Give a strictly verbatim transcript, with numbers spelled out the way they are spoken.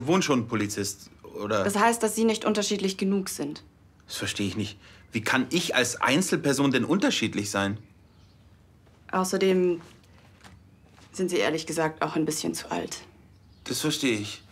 wohnt schon ein Polizist, oder? Das heißt, dass Sie nicht unterschiedlich genug sind. Das verstehe ich nicht. Wie kann ich als Einzelperson denn unterschiedlich sein? Außerdem sind Sie ehrlich gesagt auch ein bisschen zu alt. Das verstehe ich.